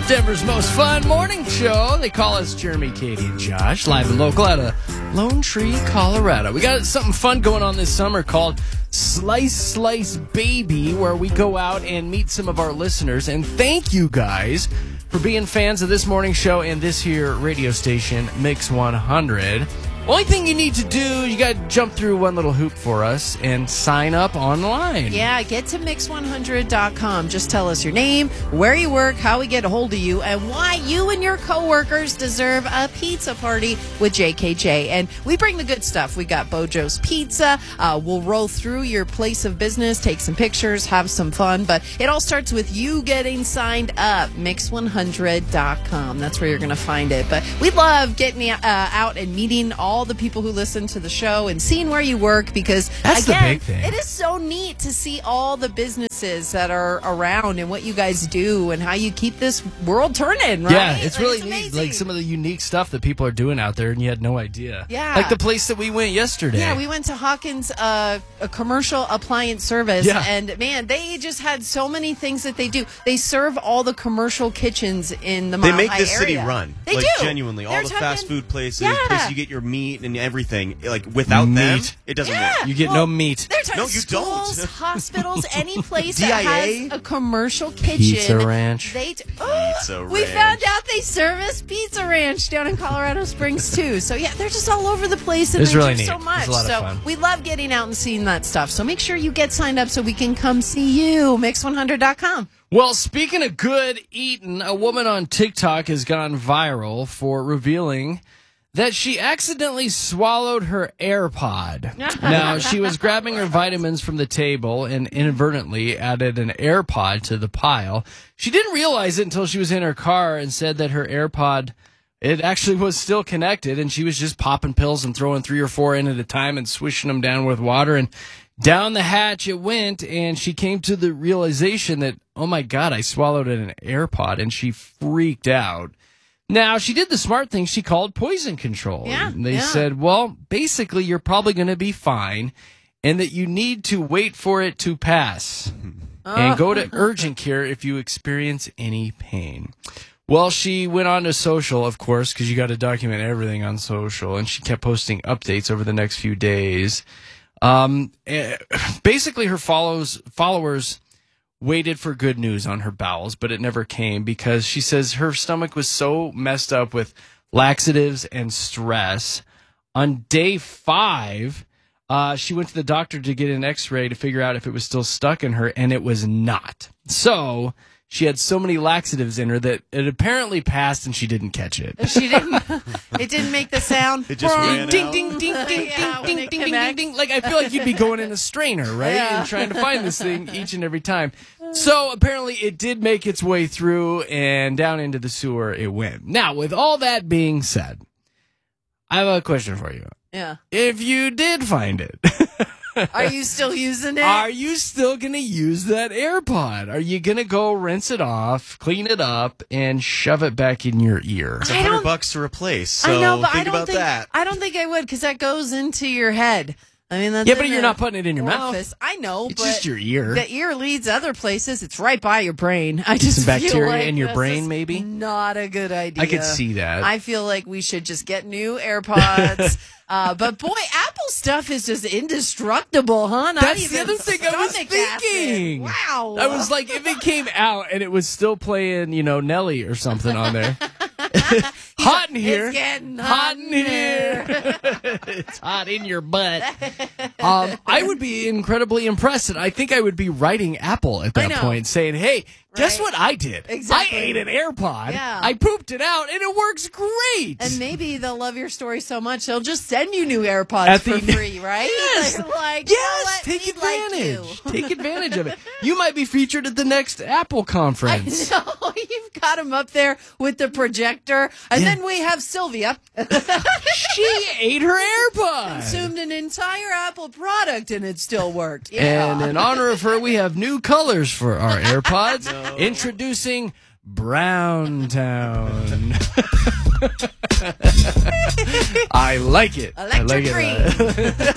Denver's most fun morning show. They call us Jeremy, Katie, and Josh, live and local out of Lone Tree, Colorado. We got something fun going on this summer called Slice Baby, where we go out and meet some of our listeners. And thank you guys for being fans of this morning show and this here radio station, Mix 100. Only thing you need to do, you got to jump through one little hoop for us and sign up online. Yeah, get to mix100.com. Just tell us your name, where you work, how we get a hold of you, and why you and your coworkers deserve a pizza party with JKJ. And we bring the good stuff. We got Bojo's Pizza. We'll roll through your place of business, take some pictures, have some fun. But it all starts with you getting signed up. Mix100.com. That's where you're going to find it. But we love getting out and meeting all the people who listen to the show and seeing where you work, because that's again, the big thing. It is so neat to see all the businesses that are around and what you guys do and how you keep this world turning, right? Yeah, it's really neat. amazing. Like some of the unique stuff that people are doing out there and you had no idea. Yeah. Like the place that we went yesterday. Yeah, we went to Hawkins, a commercial appliance service, and man, they just had so many things that they do. They serve all the commercial kitchens in the Mile High area. They make this city run. They like, do. Genuinely. They're All the fast food places, Yeah. places you get your meat and everything. Like, without them, it doesn't work. You get no meat. There's No, you schools, don't. hospitals, any place DIA? that has a commercial kitchen. Pizza Ranch. Pizza We Ranch. found out they service Pizza Ranch down in Colorado Springs too. So yeah, they're just all over the place, and It's they really do neat. so much. It's a lot of So fun. we love getting out and seeing that stuff. So make sure you get signed up so we can come see you. Mix100.com. Well, speaking of good eating, a woman on TikTok has gone viral for revealing that she accidentally swallowed her AirPod. Now, she was grabbing her vitamins from the table and inadvertently added an AirPod to the pile. She didn't realize it until she was in her car and said that her AirPod, it actually was still connected, and she was just popping pills and throwing 3 or 4 in at a time and swishing them down with water, and down the hatch it went, and she came to the realization that, oh my God, I swallowed an AirPod, and she freaked out. Now, she did the smart thing. She called poison control. Yeah, And they said, well, basically, you're probably going to be fine and that you need to wait for it to pass and go to urgent care if you experience any pain. Well, she went on to social, of course, because you got to document everything on social, and she kept posting updates over the next few days. Basically, her followers waited for good news on her bowels, but it never came because she says her stomach was so messed up with laxatives and stress. On day 5, she went to the doctor to get an x-ray to figure out if it was still stuck in her, and it was not. So she had so many laxatives in her that it apparently passed and she didn't catch it. She didn't. It didn't make the sound. It just ran Ding, out. ding, ding, ding, Yeah, when ding, it ding, ding, ding, connects. ding. Like, I feel like you'd be going in a strainer, right? Yeah. And trying to find this thing each and every time. So apparently it did make its way through and down into the sewer it went. Now, with all that being said, I have a question for you. Yeah. If you did find it, Are you still using it? are you still going to use that AirPod? Are you going to go rinse it off, clean it up, and shove it back in your ear? It's I don't- $100 to replace. So I know, but think I don't about think that. I don't think I would, because that goes into your head. I mean, that's Yeah, in but you're the not putting it in your mouth. orifice. I know, It's but just your ear. the ear leads other places. It's right by your brain. I just Some feel bacteria like in your this brain, is maybe? Not a good idea. I could see that. I feel like we should just get new AirPods. But boy, Apple stuff is just indestructible, huh? Not That's the even other thing I was stomach thinking. acid. Wow. I was like, if it came out and it was still playing, Nelly or something on there. Hot in here. It's getting Hot in here. It's hot in your butt. I would be incredibly impressed, and I think I would be writing Apple at that know. point, saying, hey, guess Right. what I did? Exactly. I ate an AirPod. Yeah. I pooped it out, and it works great. And maybe they'll love your story so much they'll just send you new AirPods At for the- free, right? Yes. They're like, Yes, you know what? take We like advantage. you. Take advantage of it. You might be featured at the next Apple I conference. know, you've got him up there with the projector. And then we have Sylvia, She ate her AirPod. consumed an entire Apple product and it still worked. Yeah. And in honor of her, we have new colors for our AirPods. Introducing Brown Town. I like it. Electric I like it. green.